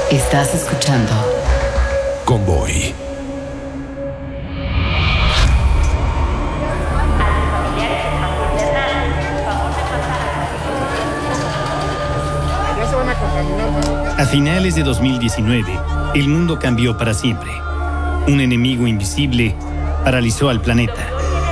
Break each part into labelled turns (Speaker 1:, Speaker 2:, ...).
Speaker 1: Estás escuchando
Speaker 2: Convoy.
Speaker 3: A finales de 2019, el mundo cambió para siempre. Un enemigo invisible paralizó al planeta.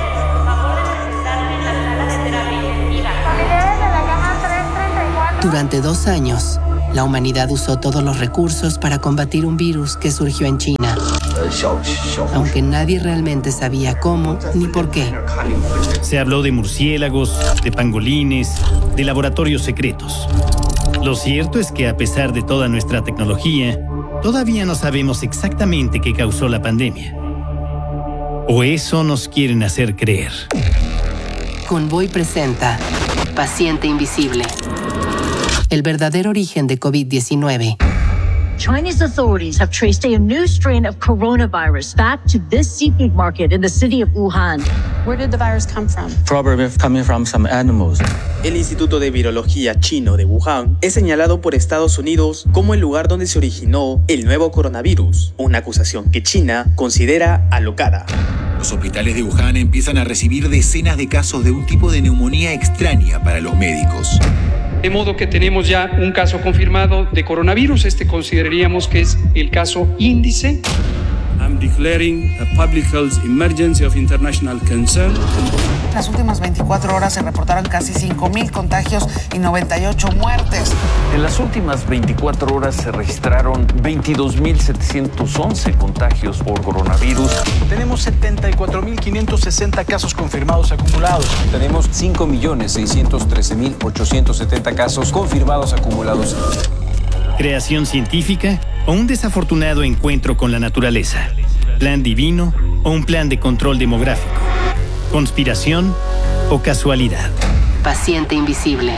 Speaker 1: Durante 2 años, la humanidad usó todos los recursos para combatir un virus que surgió en China, aunque nadie realmente sabía cómo ni por qué.
Speaker 3: Se habló de murciélagos, de pangolines, de laboratorios secretos. Lo cierto es que a pesar de toda nuestra tecnología, todavía no sabemos exactamente qué causó la pandemia. O eso nos quieren hacer creer.
Speaker 1: Convoy presenta Paciente Invisible. El verdadero origen de COVID-19.
Speaker 4: Chinese authorities have traced a new strain of coronavirus back to this seafood market in the city of Wuhan.
Speaker 5: Where did the virus come from?
Speaker 6: Probably coming from some animals.
Speaker 7: El Instituto de Virología chino de Wuhan es señalado por Estados Unidos como el lugar donde se originó el nuevo coronavirus, una acusación que China considera alocada.
Speaker 8: Los hospitales de Wuhan empiezan a recibir decenas de casos de un tipo de neumonía extraña para los médicos.
Speaker 9: De modo que tenemos ya un caso confirmado de coronavirus. Este consideraríamos que es el caso índice.
Speaker 10: I'm declaring a public health emergency of international concern.
Speaker 11: En las últimas 24 horas se reportaron casi 5,000 contagios y 98 muertes.
Speaker 12: En las últimas 24 horas se registraron 22.711 contagios por coronavirus.
Speaker 13: Tenemos 74.560 casos confirmados acumulados.
Speaker 14: Tenemos 5.613.870 casos confirmados acumulados.
Speaker 3: ¿Creación científica o un desafortunado encuentro con la naturaleza? ¿Plan divino o un plan de control demográfico? ¿Conspiración o casualidad?
Speaker 1: Paciente Invisible.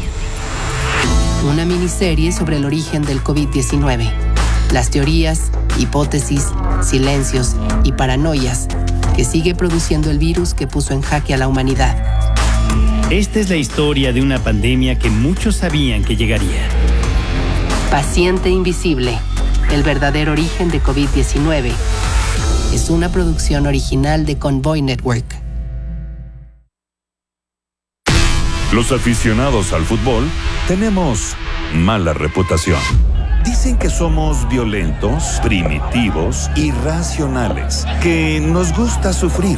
Speaker 1: Una miniserie sobre el origen del COVID-19. Las teorías, hipótesis, silencios y paranoias que sigue produciendo el virus que puso en jaque a la humanidad.
Speaker 3: Esta es la historia de una pandemia que muchos sabían que llegaría.
Speaker 1: Paciente Invisible, el verdadero origen de COVID-19, es una producción original de Convoy Network.
Speaker 15: Los aficionados al fútbol tenemos mala reputación. Dicen que somos violentos, primitivos, irracionales, que nos gusta sufrir.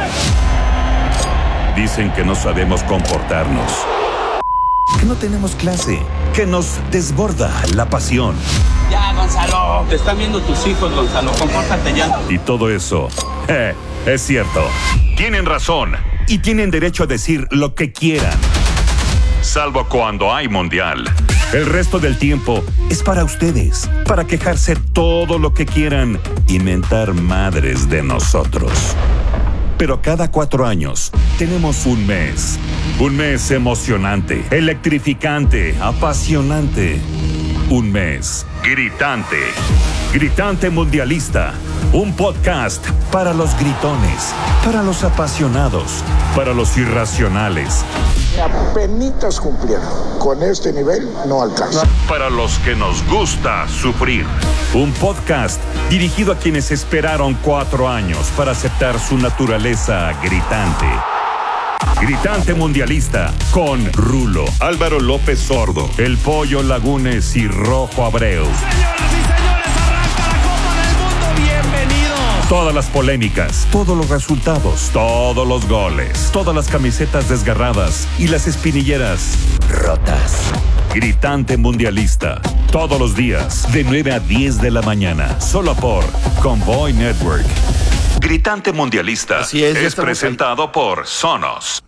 Speaker 15: Dicen que no sabemos comportarnos, que no tenemos clase, que nos desborda la pasión.
Speaker 10: Ya, Gonzalo, te están viendo tus hijos, Gonzalo, compórtate ya.
Speaker 15: Y todo eso, es cierto. Tienen razón y tienen derecho a decir lo que quieran. Salvo cuando hay mundial. El resto del tiempo es para ustedes, para quejarse todo lo que quieran y mentar madres de nosotros. Pero cada 4 años tenemos un mes emocionante, electrificante, apasionante. Un mes gritante mundialista. Un podcast para los gritones, para los apasionados, para los irracionales.
Speaker 16: Apenitas cumplieron. Con este nivel no alcanza.
Speaker 15: Para los que nos gusta sufrir. Un podcast dirigido a quienes esperaron 4 años para aceptar su naturaleza gritante. Gritante mundialista con Rulo, Álvaro López Sordo, El Pollo Lagunes y Rojo Abreu.
Speaker 17: Señoras y señores, arranca la Copa del Mundo. Bienvenidos.
Speaker 15: Todas las polémicas, todos los resultados, todos los goles, todas las camisetas desgarradas y las espinilleras rotas. Gritante mundialista, todos los días, de 9 a 10 de la mañana, solo por Convoy Network. Gritante mundialista es presentado por Sonos.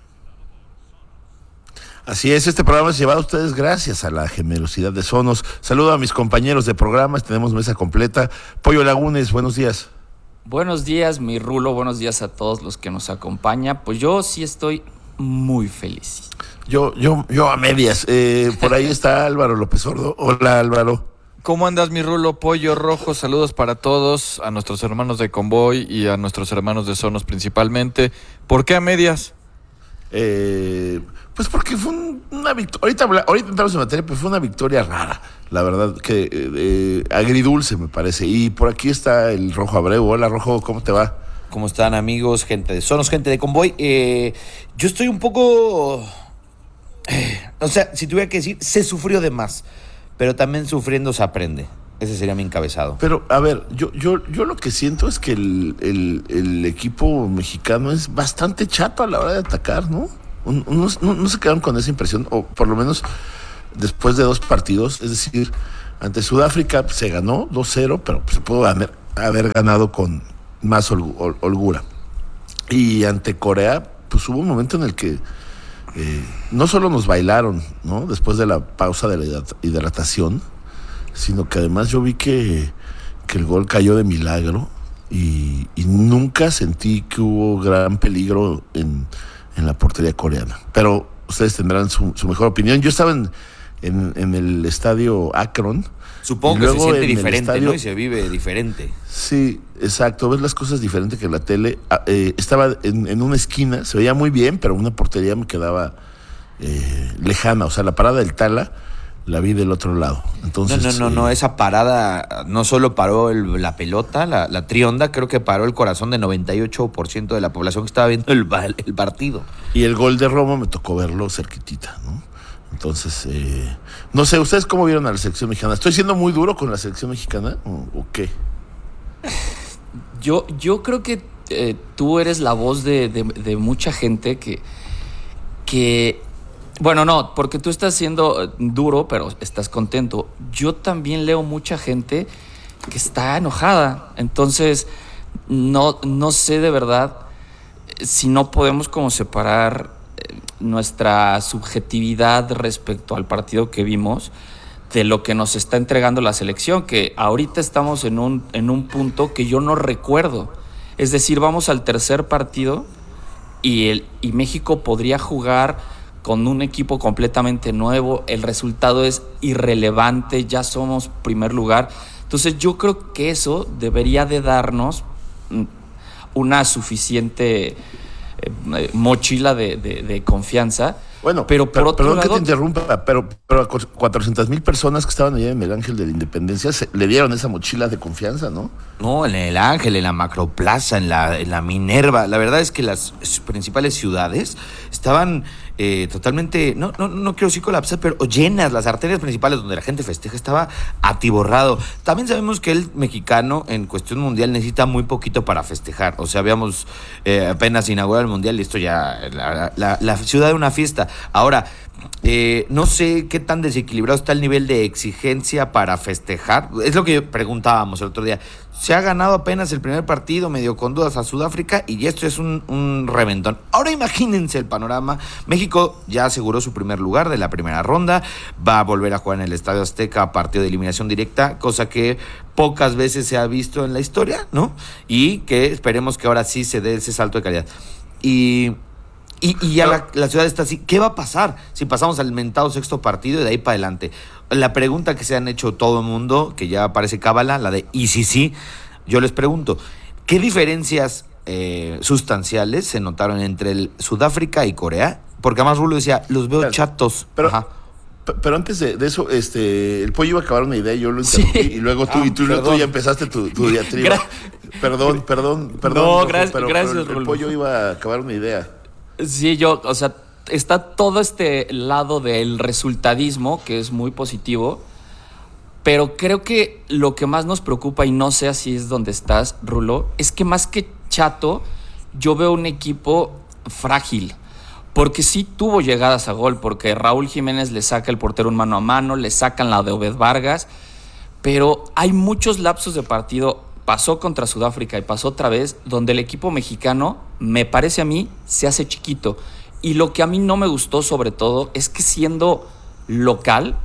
Speaker 18: Así es, este programa es llevado a ustedes gracias a la generosidad de Sonos. Saludo a mis compañeros de programas, tenemos mesa completa. Pollo Lagunes, buenos días.
Speaker 19: Buenos días, mi Rulo, buenos días a todos los que nos acompañan. Pues yo sí estoy muy feliz.
Speaker 18: Yo a medias. Por ahí está Álvaro López Sordo. Hola, Álvaro.
Speaker 20: ¿Cómo andas, mi Rulo? Pollo Rojo, saludos para todos, a nuestros hermanos de Convoy y a nuestros hermanos de Sonos principalmente. ¿Por qué a medias?
Speaker 18: Pues porque fue una victoria. Ahorita entramos en materia, pero fue una victoria rara. La verdad que agridulce, me parece. Y por aquí está el Rojo Abreu. Hola, Rojo, ¿cómo te va?
Speaker 21: ¿Cómo están, amigos? Gente de Sonos, gente de Convoy. Yo estoy un poco... o sea, si tuviera que decir, se sufrió de más. Pero también sufriendo se aprende. Ese sería mi encabezado.
Speaker 18: Pero, a ver, yo lo que siento es que el equipo mexicano es bastante chato a la hora de atacar, ¿no? No se quedaron con esa impresión, o por lo menos después de 2 partidos. Es decir, ante Sudáfrica se ganó 2-0, pero se pudo haber ganado con más holgura. Y ante Corea, pues hubo un momento en el que no solo nos bailaron, ¿no? Después de la pausa de la hidratación, sino que además yo vi que el gol cayó de milagro y nunca sentí que hubo gran peligro en la portería coreana. Pero ustedes tendrán su mejor opinión. Yo estaba en el estadio Akron.
Speaker 21: Supongo que se siente diferente, ¿no? Y se vive diferente.
Speaker 18: Sí, exacto. Ves las cosas diferentes que en la tele. Estaba en una esquina, se veía muy bien, pero una portería me quedaba lejana. O sea, la parada del Tala la vi del otro lado. Entonces,
Speaker 21: No, esa parada no solo paró la pelota, la trionda, creo que paró el corazón de 98% de la población que estaba viendo el partido.
Speaker 18: Y el gol de Romo me tocó verlo cerquitita, ¿no? Entonces, no sé, ¿ustedes cómo vieron a la selección mexicana? ¿Estoy siendo muy duro con la selección mexicana o qué?
Speaker 19: Yo creo que tú eres la voz de mucha gente que bueno, no, porque tú estás siendo duro, pero estás contento. Yo también leo mucha gente que está enojada. Entonces, no sé de verdad si no podemos como separar nuestra subjetividad respecto al partido que vimos de lo que nos está entregando la selección, que ahorita estamos en un punto que yo no recuerdo. Es decir, vamos al tercer partido y México podría jugar con un equipo completamente nuevo, el resultado es irrelevante, ya somos primer lugar. Entonces yo creo que eso debería de darnos una suficiente mochila de confianza.
Speaker 18: Bueno, pero por otro lado, que te interrumpa, pero a 400,000 personas que estaban allá en el Ángel de la Independencia le dieron esa mochila de confianza, ¿no?
Speaker 21: No, en el Ángel, en la Macroplaza, en la Minerva. La verdad es que las principales ciudades estaban totalmente, no quiero decir colapsar, pero llenas. Las arterias principales donde la gente festeja estaba atiborrado. También sabemos que el mexicano en cuestión mundial necesita muy poquito para festejar. O sea, habíamos apenas inaugurado el mundial y esto ya, la ciudad de una fiesta. Ahora, no sé qué tan desequilibrado está el nivel de exigencia para festejar. Es lo que preguntábamos el otro día. Se ha ganado apenas el primer partido, medio con dudas, a Sudáfrica, y esto es un reventón. Ahora imagínense el panorama. México ya aseguró su primer lugar de la primera ronda. Va a volver a jugar en el Estadio Azteca, partido de eliminación directa, cosa que pocas veces se ha visto en la historia, ¿no? Y que esperemos que ahora sí se dé ese salto de calidad. Y ya la ciudad está así. ¿Qué va a pasar si pasamos al mentado sexto partido y de ahí para adelante? La pregunta que se han hecho todo el mundo, que ya parece cábala, la de ¿y si sí? Yo les pregunto, ¿qué diferencias sustanciales se notaron entre el Sudáfrica y Corea? Porque además Rulo decía, los veo chatos.
Speaker 18: Pero antes de eso, el Pollo iba a acabar una idea y yo lo interrumpí, y luego tú ya empezaste tu diatriba. Perdón.
Speaker 19: No, gracias,
Speaker 18: el Pollo iba a acabar una idea.
Speaker 19: Sí, o sea, está todo este lado del resultadismo, que es muy positivo, pero creo que lo que más nos preocupa, y no sé si es donde estás, Rulo, es que más que chato, yo veo un equipo frágil, porque sí tuvo llegadas a gol, porque Raúl Jiménez le saca el portero un mano a mano, le sacan la de Obed Vargas, pero hay muchos lapsos de partido. Pasó contra Sudáfrica y pasó otra vez, donde el equipo mexicano, me parece a mí, se hace chiquito. Y lo que a mí no me gustó sobre todo es que siendo local,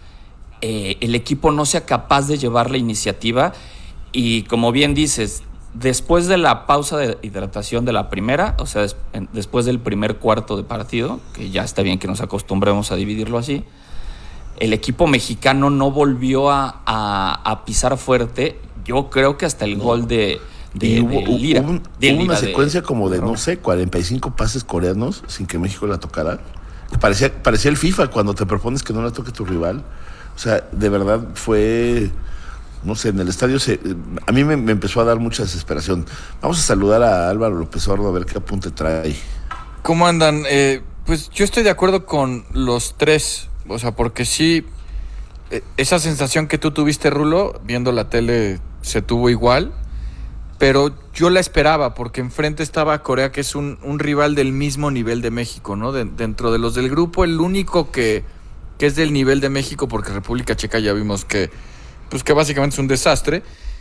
Speaker 19: el equipo no sea capaz de llevar la iniciativa. Y como bien dices, después de la pausa de hidratación de la primera, o sea, después del primer cuarto de partido, que ya está bien que nos acostumbremos a dividirlo así, el equipo mexicano no volvió a pisar fuerte. Yo creo que hasta el gol de
Speaker 18: Hubo una secuencia como de, no sé, 45 pases coreanos sin que México la tocara. Parecía el FIFA cuando te propones que no la toque tu rival. O sea, de verdad fue, no sé, en el estadio a mí me empezó a dar mucha desesperación. Vamos a saludar a Álvaro López Sordo a ver qué apunte trae.
Speaker 20: ¿Cómo andan? Pues yo estoy de acuerdo con los tres, o sea, porque sí, esa sensación que tú tuviste, Rulo, viendo la tele se tuvo igual, pero yo la esperaba porque enfrente estaba Corea, que es un rival del mismo nivel de México, ¿no? Dentro de los del grupo, el único que es del nivel de México, porque República Checa ya vimos que básicamente es un desastre.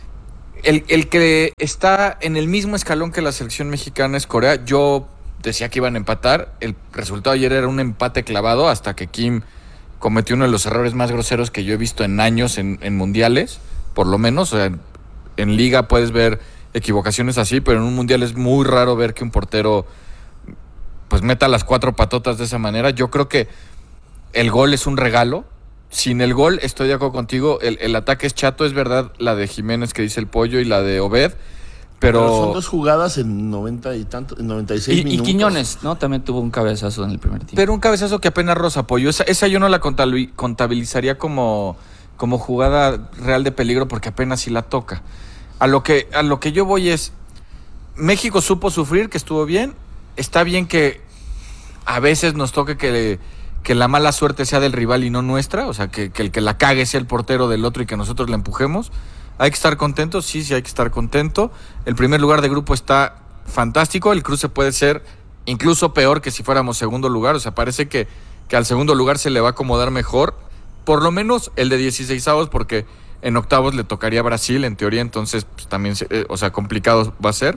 Speaker 20: El que está en el mismo escalón que la selección mexicana es Corea. Yo decía que iban a empatar. El resultado ayer era un empate clavado hasta que Kim cometió uno de los errores más groseros que yo he visto en años en mundiales, por lo menos. O sea, en liga puedes ver equivocaciones así, pero en un mundial es muy raro ver que un portero pues meta las 4 patotas de esa manera. Yo creo que el gol es un regalo. Sin el gol, estoy de acuerdo contigo, el ataque es chato, es verdad, la de Jiménez que dice el Pollo y la de Obed, pero
Speaker 18: son 2 jugadas en 90 y tanto, en 96 minutos.
Speaker 19: Y Quiñones, ¿no? También tuvo un cabezazo en el primer tiempo.
Speaker 20: Pero un cabezazo que apenas roza, Pollo. Esa yo no la contabilizaría como jugada real de peligro porque apenas sí la toca. A lo que yo voy es, México supo sufrir, que estuvo bien. Está bien que a veces nos toque que la mala suerte sea del rival y no nuestra, o sea, que el que la cague sea el portero del otro y que nosotros la empujemos. Hay que estar contentos, sí hay que estar contento. El primer lugar de grupo está fantástico, el cruce puede ser incluso peor que si fuéramos segundo lugar, o sea, parece que al segundo lugar se le va a acomodar mejor, por lo menos el de 16avos, porque en octavos le tocaría a Brasil, en teoría, entonces pues, también, complicado va a ser.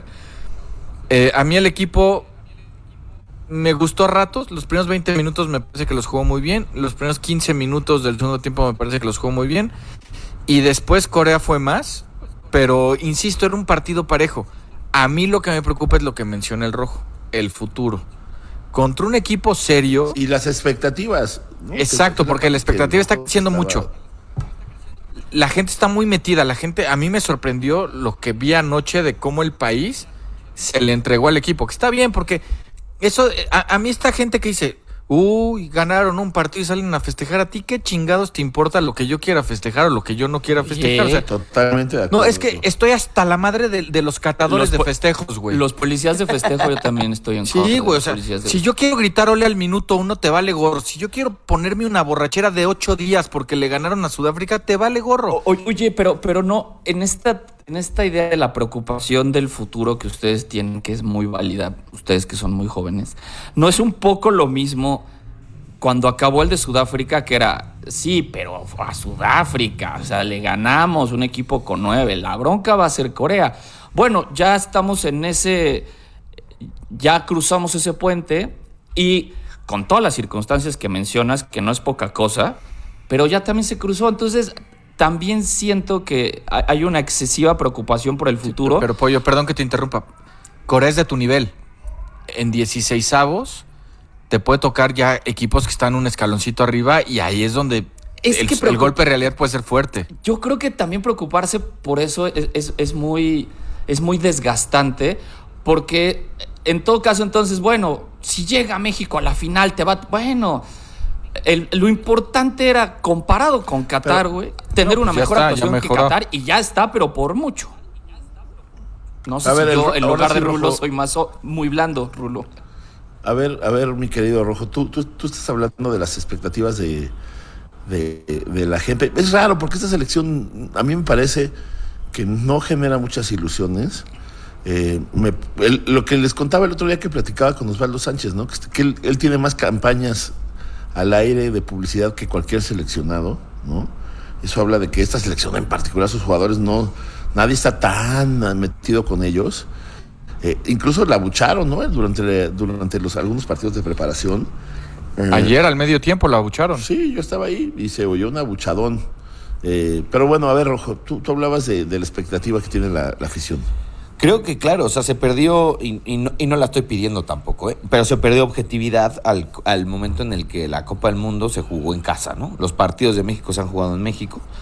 Speaker 20: A mí el equipo me gustó a ratos, los primeros 20 minutos me parece que los jugó muy bien, los primeros 15 minutos del segundo tiempo me parece que los jugó muy bien, y después Corea fue más, pero insisto, era un partido parejo. A mí lo que me preocupa es lo que menciona el Rojo, el futuro. Contra un equipo serio...
Speaker 18: Y las expectativas, ¿no?
Speaker 20: Exacto, porque la expectativa está creciendo mucho. La gente está muy metida, a mí me sorprendió lo que vi anoche de cómo el país se le entregó al equipo, que está bien, porque... Eso, a mí esta gente que dice, ganaron un partido y salen a festejar, ¿a ti qué chingados te importa lo que yo quiera festejar o lo que yo no quiera festejar? O sea,
Speaker 18: totalmente de acuerdo.
Speaker 20: No, es que estoy hasta la madre de los catadores de festejos, güey.
Speaker 19: Los policías de festejo yo también estoy en contra.
Speaker 20: Sí, güey, o sea, si yo quiero gritar ole al minuto 1, te vale gorro. Si yo quiero ponerme una borrachera de 8 días porque le ganaron a Sudáfrica, te vale gorro.
Speaker 19: Oye, pero no, en esta idea de la preocupación del futuro que ustedes tienen, que es muy válida, ustedes que son muy jóvenes, ¿no es un poco lo mismo cuando acabó el de Sudáfrica, que era, sí, pero a Sudáfrica, o sea, le ganamos un equipo con 9, la bronca va a ser Corea? Bueno, ya estamos en ya cruzamos ese puente y con todas las circunstancias que mencionas, que no es poca cosa, pero ya también se cruzó, entonces... También siento que hay una excesiva preocupación por el futuro.
Speaker 20: Pero Pollo, perdón que te interrumpa. Corea es de tu nivel. En 16avos te puede tocar ya equipos que están un escaloncito arriba y ahí es donde el golpe de realidad puede ser fuerte.
Speaker 19: Yo creo que también preocuparse por eso es muy desgastante, porque en todo caso entonces, bueno, si llega México a la final Bueno... Lo importante era, comparado con Qatar, güey, tener una mejor actuación que Qatar, y ya está, pero por mucho. No sé si yo, en lugar de Rulo, soy muy blando, Rulo.
Speaker 18: A ver, mi querido Rojo, tú estás hablando de las expectativas de la gente. Es raro, porque esta selección, a mí me parece que no genera muchas ilusiones. Lo que les contaba el otro día que platicaba con Osvaldo Sánchez, ¿no? Que él tiene más campañas al aire de publicidad que cualquier seleccionado, ¿no? Eso habla de que esta selección en particular, sus jugadores, nadie está tan metido con ellos. Incluso la abucharon, ¿no? Durante algunos partidos de preparación.
Speaker 20: Ayer al medio tiempo la abucharon.
Speaker 18: Sí, yo estaba ahí y se oyó un abuchadón. Pero bueno, a ver, Rojo, tú hablabas de la expectativa que tiene la afición.
Speaker 21: Creo que, claro, o sea, se perdió, y no la estoy pidiendo tampoco, pero se perdió objetividad al momento en el que la Copa del Mundo se jugó en casa, ¿no? Los partidos de México se han jugado en México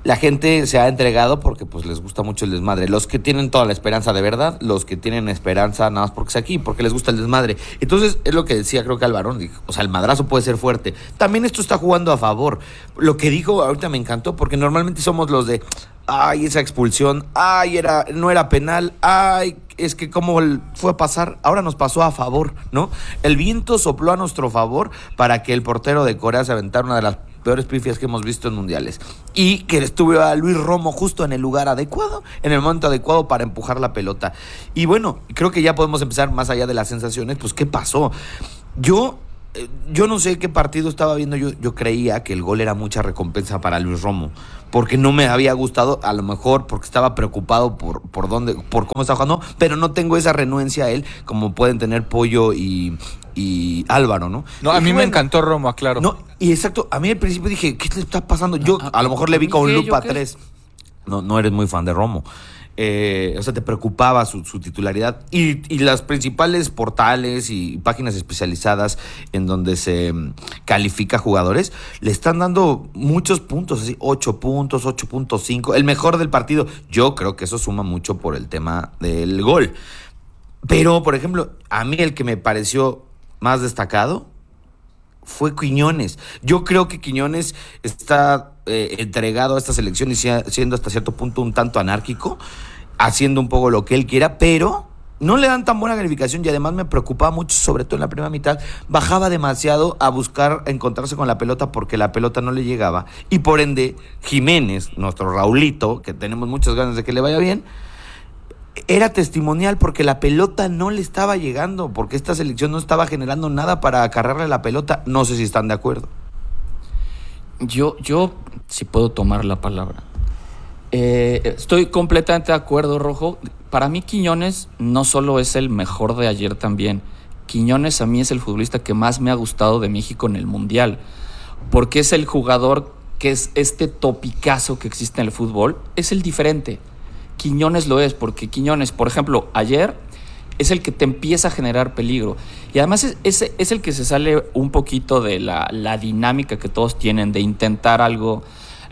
Speaker 21: la gente se ha entregado porque pues les gusta mucho el desmadre. Los que tienen toda la esperanza de verdad, los que tienen esperanza nada más porque es aquí, porque les gusta el desmadre. Entonces, es lo que decía creo que Álvaro, o sea, el madrazo puede ser fuerte. También esto está jugando a favor. Lo que dijo ahorita me encantó, porque normalmente somos los de, ay, esa expulsión, ay, no era penal, ay, es que cómo fue a pasar. Ahora nos pasó a favor, ¿no? El viento sopló a nuestro favor para que el portero de Corea se aventara una de las peores pifias que hemos visto en mundiales, y que estuvo a Luis Romo justo en el lugar adecuado, en el momento adecuado para empujar la pelota. Y bueno, creo que ya podemos empezar más allá de las sensaciones. Pues, ¿qué pasó? Yo no sé qué partido estaba viendo. Yo creía que el gol era mucha recompensa para Luis Romo, porque no me había gustado, a lo mejor porque estaba preocupado por cómo está jugando, pero no tengo esa renuencia a él como pueden tener Pollo y Álvaro, ¿no?
Speaker 20: No, a mí me encantó Romo, aclaro.
Speaker 21: No, y exacto, a mí al principio dije, ¿qué le está pasando? Yo a lo mejor le vi con lupa 3. No eres muy fan de Romo. O sea, te preocupaba su titularidad, y las principales portales y páginas especializadas en donde se califica jugadores le están dando muchos puntos, así 8 puntos, 8.5, el mejor del partido. Yo creo que eso suma mucho por el tema del gol. Pero, por ejemplo, a mí el que me pareció más destacado fue Quiñones. Yo creo que Quiñones está entregado a esta selección y siendo hasta cierto punto un tanto anárquico, haciendo un poco lo que él quiera, pero no le dan tan buena calificación, y además me preocupaba mucho, sobre todo en la primera mitad, bajaba demasiado a buscar encontrarse con la pelota porque la pelota no le llegaba, y por ende Jiménez, nuestro Raulito, que tenemos muchas ganas de que le vaya bien, era testimonial porque la pelota no le estaba llegando, porque esta selección no estaba generando nada para acarrearle la pelota. No sé si están de acuerdo.
Speaker 19: Yo sí puedo tomar la palabra. Estoy completamente de acuerdo, Rojo. Para mí Quiñones no solo es el mejor de ayer también. Quiñones a mí es el futbolista que más me ha gustado de México en el Mundial, porque es el jugador que es este topicazo que existe en el fútbol, es el diferente. Quiñones lo es, porque Quiñones, por ejemplo, ayer es el que te empieza a generar peligro, y además es el que se sale un poquito de la dinámica que todos tienen de intentar algo,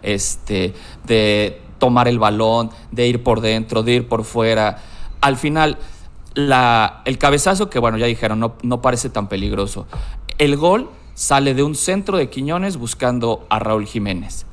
Speaker 19: de tomar el balón, de ir por dentro, de ir por fuera. Al final, el cabezazo, que bueno, ya dijeron, no parece tan peligroso. El gol sale de un centro de Quiñones buscando a Raúl Jiménez.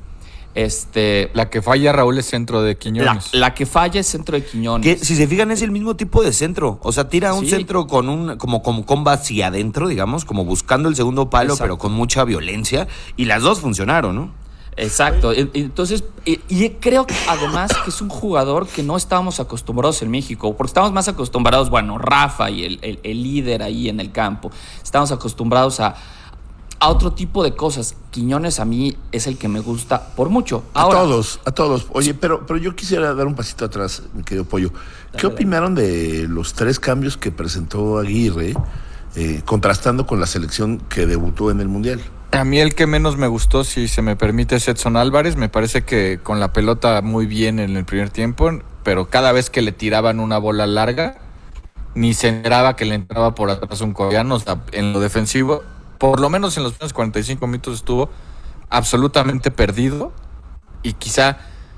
Speaker 20: La que falla Raúl es centro de Quiñones.
Speaker 19: La que falla es centro de Quiñones.
Speaker 21: Que si se fijan es el mismo tipo de centro. O sea, tira un centro con como comba hacia adentro, digamos, como buscando el segundo palo. Exacto. Pero con mucha violencia. Y las dos funcionaron, ¿no?
Speaker 19: Exacto. Entonces, y creo que además que es un jugador que no estábamos acostumbrados en México, porque estamos más acostumbrados, bueno, Rafa y el líder ahí en el campo. Estamos acostumbrados a otro tipo de cosas. Quiñones a mí es el que me gusta por mucho. Ahora,
Speaker 18: a todos. Oye, pero yo quisiera dar un pasito atrás, mi querido Pollo. ¿Qué opinaron de los 3 cambios que presentó Aguirre, contrastando con la selección que debutó en el Mundial?
Speaker 20: A mí el que menos me gustó, si se me permite, es Edson Álvarez. Me parece que con la pelota muy bien en el primer tiempo, pero cada vez que le tiraban una bola larga, ni se enteraba que le entraba por atrás un coreano. O sea, en lo defensivo, por lo menos en los primeros 45 minutos estuvo absolutamente perdido, y quizá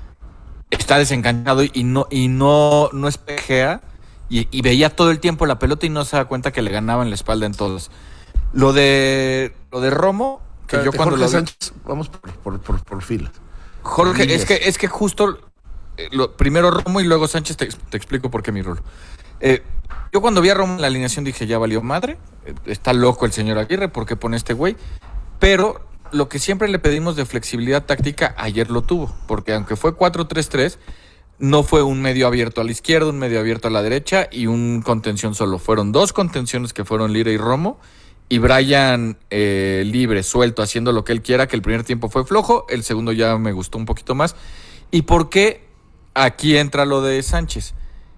Speaker 20: está desenganchado y no espejea, y veía todo el tiempo la pelota y no se da cuenta que le ganaba en la espalda en todos. Lo de Romo, que yo cuando
Speaker 18: Jorge Sánchez, vamos por filas.
Speaker 20: Jorge, es que justo primero Romo y luego Sánchez, te explico por qué mi rol. Yo cuando vi a Romo en la alineación dije, ya valió madre, está loco el señor Aguirre, ¿por qué pone este güey? Pero lo que siempre le pedimos de flexibilidad táctica, ayer lo tuvo, porque aunque fue 4-3-3, no fue un medio abierto a la izquierda, un medio abierto a la derecha y un contención solo. Fueron 2 contenciones que fueron Lira y Romo, y Brian libre, suelto, haciendo lo que él quiera, que el primer tiempo fue flojo, el segundo ya me gustó un poquito más. ¿Y por qué? Aquí entra lo de Sánchez.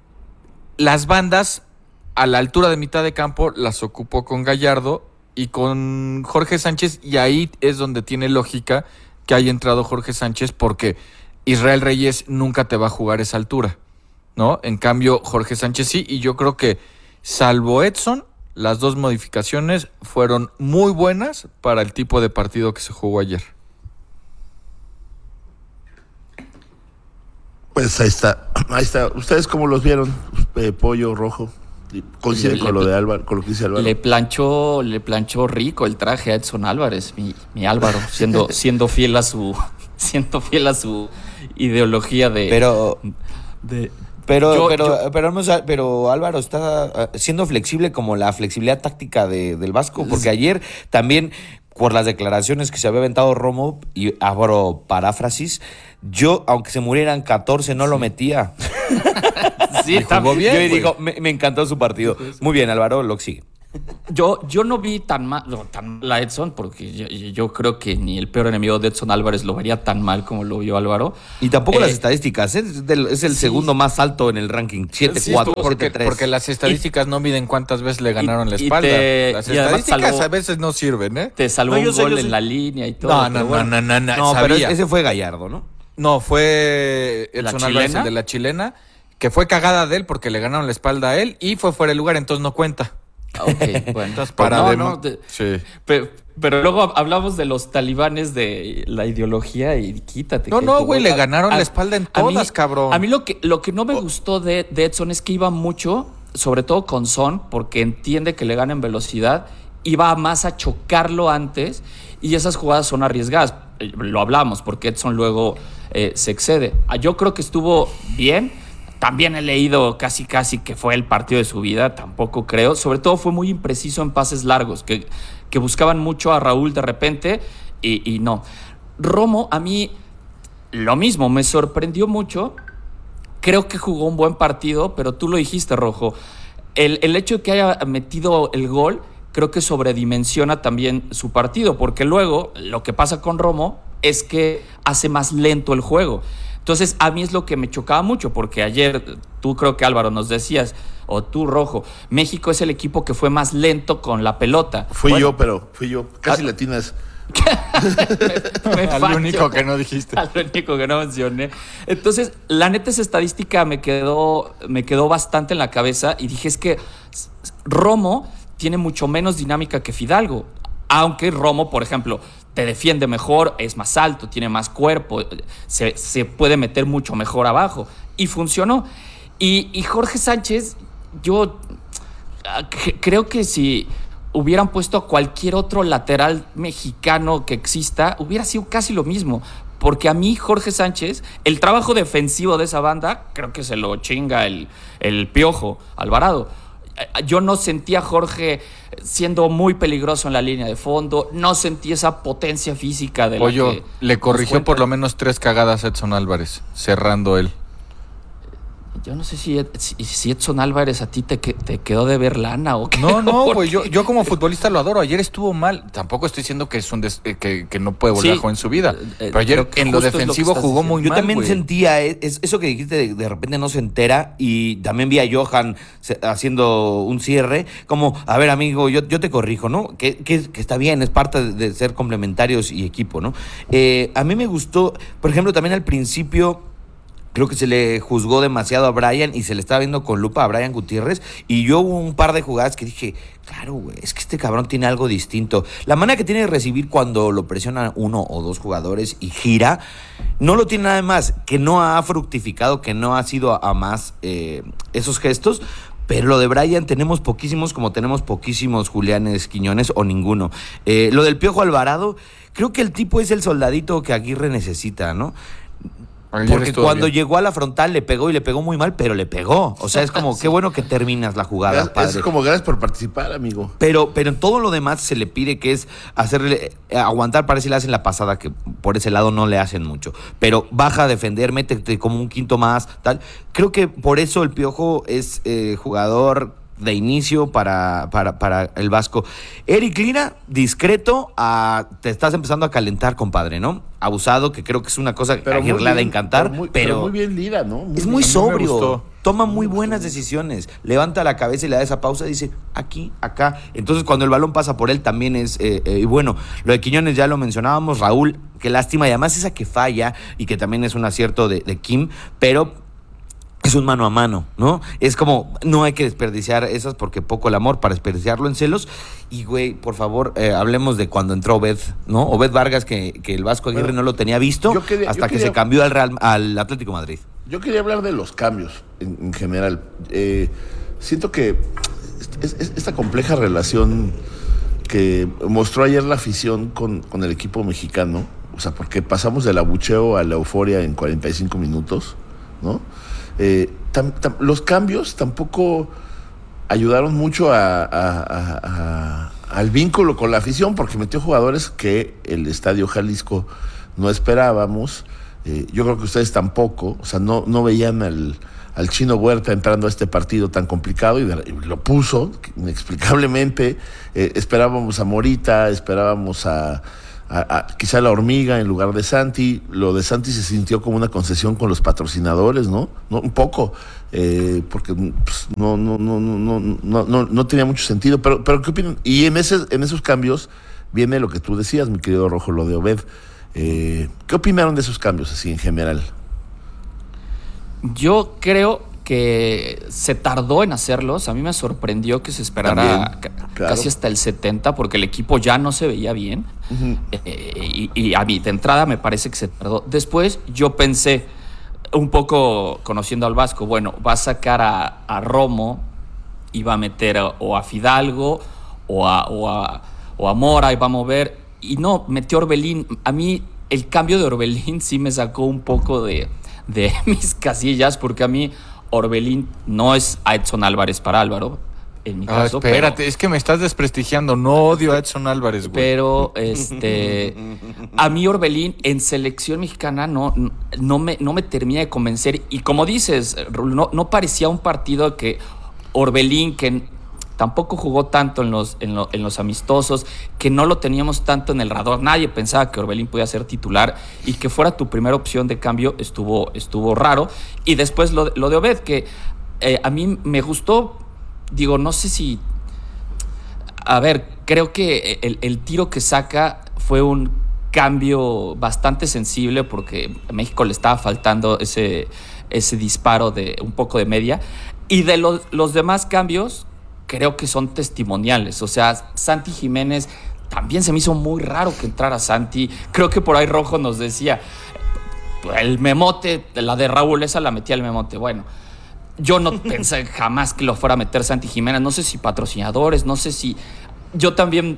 Speaker 20: Las bandas a la altura de mitad de campo las ocupó con Gallardo y con Jorge Sánchez, y ahí es donde tiene lógica que haya entrado Jorge Sánchez, porque Israel Reyes nunca te va a jugar esa altura, ¿no? En cambio, Jorge Sánchez sí, y yo creo que, salvo Edson, las 2 modificaciones fueron muy buenas para el tipo de partido que se jugó ayer.
Speaker 18: Pues ahí está. ¿Ustedes cómo los vieron? Pollo, Rojo. Coincide con lo de Álvaro, con lo que dice Álvaro.
Speaker 19: Le planchó rico el traje a Edson Álvarez, mi Álvaro, siendo fiel a su ideología de.
Speaker 21: Pero Álvaro está siendo flexible como la flexibilidad táctica del Vasco, porque ayer también, por las declaraciones que se había aventado Romo, y abro paráfrasis, yo, aunque se murieran 14, no lo metía.
Speaker 19: Sí, jugó bien.
Speaker 21: Yo digo, me encantó su partido. Muy bien, Álvaro, lo sigue.
Speaker 19: Yo no vi tan mal a Edson, porque yo creo que ni el peor enemigo de Edson Álvarez lo vería tan mal como lo vio Álvaro.
Speaker 21: Y tampoco las estadísticas, es el segundo más alto en el ranking, 7-4, 7-3.
Speaker 20: Porque las estadísticas no miden cuántas veces le ganaron la espalda. Las estadísticas a veces no sirven, ¿eh?
Speaker 19: Te salvó un gol en la línea y todo.
Speaker 21: No, pero ese fue Gallardo, ¿no?
Speaker 20: No, fue Edson Álvarez, el de la chilena, que fue cagada de él porque le ganaron la espalda a él y fue fuera de lugar, entonces no cuenta.
Speaker 19: Ok, bueno.
Speaker 20: Sí.
Speaker 19: Pero luego hablamos de los talibanes de la ideología y quítate.
Speaker 20: Güey, le ganaron la espalda en todas, cabrón.
Speaker 19: A mí lo que no me gustó de Edson es que iba mucho, sobre todo con Son, porque entiende que le ganan velocidad, iba más a chocarlo antes y esas jugadas son arriesgadas. Lo hablamos porque Edson luego se excede. Yo creo que estuvo bien. También he leído casi que fue el partido de su vida, tampoco creo. Sobre todo fue muy impreciso en pases largos, que buscaban mucho a Raúl de repente y no. Romo, a mí lo mismo, me sorprendió mucho. Creo que jugó un buen partido, pero tú lo dijiste, Rojo. El hecho de que haya metido el gol, creo que sobredimensiona también su partido, porque luego lo que pasa con Romo es que hace más lento el juego. Entonces, a mí es lo que me chocaba mucho, porque ayer, tú creo que Álvaro nos decías, o tú, Rojo, México es el equipo que fue más lento con la pelota.
Speaker 18: Fui yo. Casi latinas.
Speaker 20: Al único que no dijiste.
Speaker 19: Al único que no mencioné. Entonces, la neta, esa estadística me quedó bastante en la cabeza y dije, es que Romo tiene mucho menos dinámica que Fidalgo. Aunque Romo, por ejemplo, te defiende mejor, es más alto, tiene más cuerpo, se puede meter mucho mejor abajo. Y funcionó. Y Jorge Sánchez, yo creo que si hubieran puesto a cualquier otro lateral mexicano que exista, hubiera sido casi lo mismo. Porque a mí, Jorge Sánchez, el trabajo defensivo de esa banda, creo que se lo chinga el Piojo Alvarado. Yo no sentía a Jorge siendo muy peligroso en la línea de fondo, no sentí esa potencia física de
Speaker 20: Pollo, la que le corrigió por lo menos 3 cagadas a Edson Álvarez, cerrando él.
Speaker 19: Yo no sé si Edson Álvarez a ti te quedó de ver lana o qué.
Speaker 20: No, güey, yo como futbolista lo adoro. Ayer estuvo mal. Tampoco estoy diciendo que es que no puede volver a jugar en su vida. Pero ayer en lo defensivo jugó muy mal.
Speaker 21: Yo también sentía eso que dijiste, de repente no se entera. Y también vi a Johan haciendo un cierre. Como, a ver, amigo, yo te corrijo, ¿no? Que está bien, es parte de ser complementarios y equipo, ¿no? A mí me gustó, por ejemplo, también al principio. Creo que se le juzgó demasiado a Brian y se le estaba viendo con lupa a Brian Gutiérrez. Y yo hubo un par de jugadas que dije, claro, güey, es que este cabrón tiene algo distinto. La manera que tiene de recibir cuando lo presionan 1 o 2 jugadores y gira, no lo tiene nada más, que no ha fructificado, que no ha sido a más esos gestos. Pero lo de Brian tenemos poquísimos, como tenemos poquísimos Julianes Quiñones o ninguno. Lo del Piojo Alvarado, creo que el tipo es el soldadito que Aguirre necesita, ¿no? Porque cuando llegó a la frontal le pegó y le pegó muy mal, pero le pegó. O sea, es como, qué bueno que terminas la jugada, padre.
Speaker 18: Es como gracias por participar, amigo.
Speaker 21: Pero en todo lo demás se le pide que es hacerle aguantar, parece que le hacen la pasada, que por ese lado no le hacen mucho. Pero baja a defender, métete como un quinto más, tal. Creo que por eso el Piojo es jugador de inicio para el Vasco. Eric Lira, discreto, te estás empezando a calentar, compadre, ¿no? Abusado, que creo que es una cosa que a Aguirre le ha de encantar, pero
Speaker 18: muy bien Lira, ¿no?
Speaker 21: Es muy sobrio, toma muy buenas decisiones, levanta la cabeza y le da esa pausa y dice, aquí, acá. Entonces cuando el balón pasa por él también es, y bueno, lo de Quiñones ya lo mencionábamos, Raúl, qué lástima, y además esa que falla, y que también es un acierto de Kim, pero es un mano a mano, ¿no? Es como, no hay que desperdiciar esas porque poco el amor para desperdiciarlo en celos. Y, güey, por favor, hablemos de cuando entró Obed, ¿no? Obed Vargas, que el Vasco Aguirre no lo tenía visto hasta que se cambió al Atlético de Madrid.
Speaker 18: Yo quería hablar de los cambios en general. Siento que esta compleja relación que mostró ayer la afición con el equipo mexicano, o sea, porque pasamos del abucheo a la euforia en 45 minutos, ¿no? Los cambios tampoco ayudaron mucho al vínculo con la afición, porque metió jugadores que el Estadio Jalisco no esperábamos. Yo creo que ustedes tampoco, o sea, no veían al Chino Huerta entrando a este partido tan complicado y lo puso inexplicablemente. Esperábamos a Morita, esperábamos a quizá la Hormiga en lugar de Santi. Lo de Santi se sintió como una concesión con los patrocinadores, ¿no? Un poco, porque pues, no tenía mucho sentido. Pero ¿qué opinan? Y en esos cambios viene lo que tú decías, mi querido Rojo, lo de Obed. ¿Qué opinaron de esos cambios así en general?
Speaker 19: Yo creo que se tardó en hacerlos. A mí me sorprendió que se esperara casi hasta el 70 porque el equipo ya no se veía bien. Uh-huh. Y a mí de entrada me parece que se tardó. Después yo pensé, un poco conociendo al Vasco, bueno, va a sacar a Romo y va a meter o a Fidalgo o a Mora y va a mover. Y no, metió Orbelín. A mí el cambio de Orbelín sí me sacó un poco de mis casillas, porque a mí Orbelín no es a Edson Álvarez para Álvaro, en mi caso.
Speaker 20: Espérate, es que me estás desprestigiando. No odio a Edson Álvarez, güey.
Speaker 19: Pero a mí Orbelín en selección mexicana no me termina de convencer. Y como dices, no parecía un partido que Orbelín, que tampoco jugó tanto en los amistosos, que no lo teníamos tanto en el radar. Nadie pensaba que Orbelín podía ser titular y que fuera tu primera opción de cambio estuvo raro. Y después lo de Obed, que a mí me gustó. Digo, no sé si... A ver, creo que el tiro que saca fue un cambio bastante sensible porque a México le estaba faltando ese disparo de un poco de media. Y de los demás cambios, creo que son testimoniales. O sea, Santi Jiménez, también se me hizo muy raro que entrara Santi. Creo que por ahí Rojo nos decía, el memote, la de Raúl, esa la metía el memote. Bueno, yo no pensé jamás que lo fuera a meter Santi Jiménez. No sé si patrocinadores, no sé si... Yo también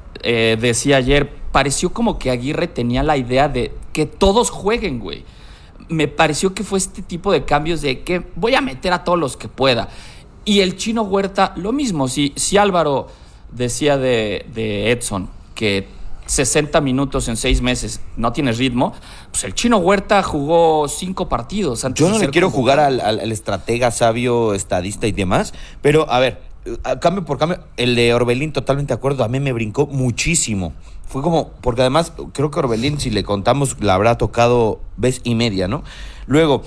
Speaker 19: decía ayer, pareció como que Aguirre tenía la idea de que todos jueguen, güey. Me pareció que fue este tipo de cambios de que voy a meter a todos los que pueda. Y el Chino Huerta, lo mismo. Si Álvaro decía de Edson que 60 minutos en 6 meses no tienes ritmo, pues el Chino Huerta jugó 5 partidos.
Speaker 21: Yo no le quiero jugar al estratega, sabio, estadista y demás, pero a ver, cambio por cambio, el de Orbelín, totalmente de acuerdo, a mí me brincó muchísimo. Fue como, porque además creo que Orbelín, si le contamos, la habrá tocado vez y media, ¿no? Luego,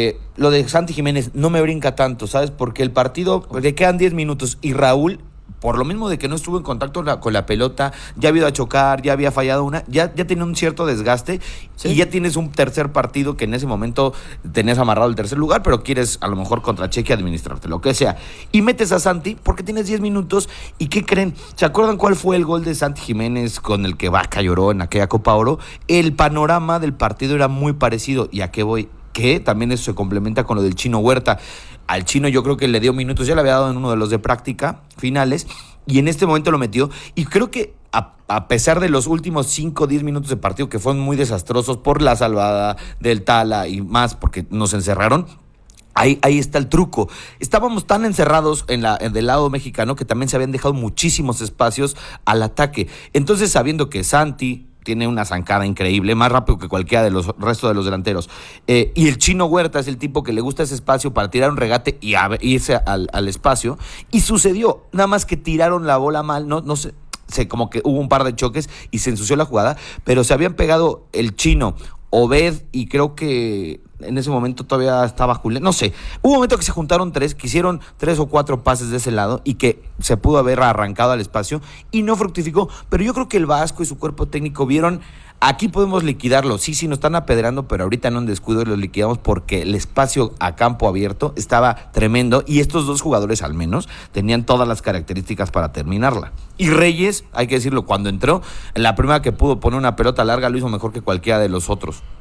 Speaker 21: lo de Santi Jiménez no me brinca tanto, ¿sabes? Porque el partido, le quedan 10 minutos y Raúl, por lo mismo de que no estuvo en contacto con la pelota, ya había ido a chocar, ya había fallado una, ya tenía un cierto desgaste, sí. Y ya tienes un tercer partido que en ese momento tenías amarrado el tercer lugar, pero quieres a lo mejor contra Chequia administrarte, lo que sea. Y metes a Santi porque tienes 10 minutos y ¿qué creen? ¿Se acuerdan cuál fue el gol de Santi Jiménez con el que Vaca lloró en aquella Copa Oro? El panorama del partido era muy parecido. ¿Y a qué voy? Que también eso se complementa con lo del Chino Huerta. Al Chino yo creo que le dio minutos, ya le había dado en uno de los de práctica finales, y en este momento lo metió, y creo que a pesar de los últimos 5 o 10 minutos de partido que fueron muy desastrosos por la salvada del Tala y más, porque nos encerraron, ahí está el truco. Estábamos tan encerrados del lado mexicano que también se habían dejado muchísimos espacios al ataque. Entonces, sabiendo que Santi tiene una zancada increíble, más rápido que cualquiera de los restos de los delanteros. Y el Chino Huerta es el tipo que le gusta ese espacio para tirar un regate y irse al espacio. Y sucedió, nada más que tiraron la bola mal, no sé, como que hubo un par de choques y se ensució la jugada, pero se habían pegado el Chino, Obed, y creo que en ese momento todavía estaba Julián, no sé, hubo un momento que se juntaron 3, que hicieron 3 o 4 pases de ese lado y que se pudo haber arrancado al espacio y no fructificó, pero yo creo que el Vasco y su cuerpo técnico vieron, aquí podemos liquidarlo, sí, nos están apedrando, pero ahorita no en descuido los liquidamos porque el espacio a campo abierto estaba tremendo y estos 2 jugadores al menos tenían todas las características para terminarla. Y Reyes, hay que decirlo, cuando entró, en la primera que pudo poner una pelota larga lo hizo mejor que cualquiera de los otros.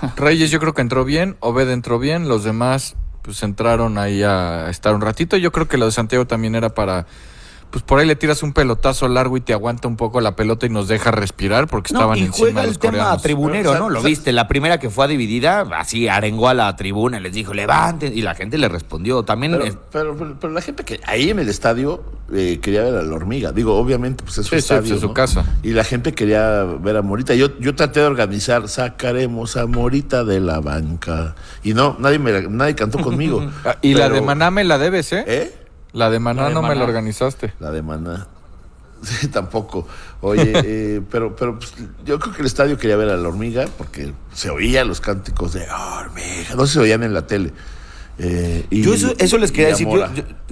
Speaker 20: Reyes yo creo que entró bien, Obed entró bien, los demás pues entraron ahí a estar un ratito. Yo creo que lo de Santiago también era para... Pues por ahí le tiras un pelotazo largo y te aguanta un poco la pelota y nos deja respirar porque estaban encima
Speaker 21: juega
Speaker 20: de
Speaker 21: el
Speaker 20: los
Speaker 21: tema
Speaker 20: coreanos.
Speaker 21: tribunero, ¿no? Lo viste, la primera que fue a dividida, así arengó a la tribuna, les dijo, levanten, y la gente le respondió. También
Speaker 18: pero la gente que ahí en el estadio quería ver a la Hormiga. Digo, obviamente, pues es su estadio,
Speaker 20: pues es su
Speaker 18: ¿no?
Speaker 20: casa.
Speaker 18: Y la gente quería ver a Morita. Yo traté de organizar, sacaremos a Morita de la banca. Y no, nadie cantó conmigo.
Speaker 20: Y la de Maná me la debes, ¿eh?
Speaker 18: ¿Eh?
Speaker 20: La de Maná no me la organizaste.
Speaker 18: La de Maná. Sí, tampoco. Oye, pero pues, yo creo que el estadio quería ver a la Hormiga porque se oían los cánticos de Hormiga. No se oían en la tele.
Speaker 21: Yo eso les quería decir.